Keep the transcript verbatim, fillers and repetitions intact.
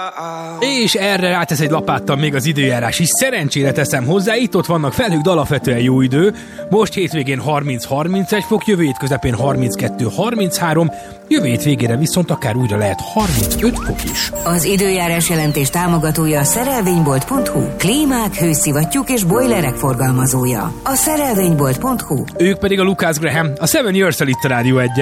És erre rátesz egy lapáttal még az időjárás is. Szerencsére teszem hozzá, itt-ott vannak felhők, de alapvetően jó idő. Most hétvégén harminc-harmincegy fok, jövő hét közepén harminckettő-harminchárom, jövő hét végére viszont akár újra lehet harmincöt fok is. Az időjárás jelentés támogatója a szerelvénybolt pont hu. Klímák, hőszivattyúk és bojlerek forgalmazója. A szerelvénybolt pont hu. Ők pedig a Lucas Graham, a Seven Years-el itt a Rádió egy.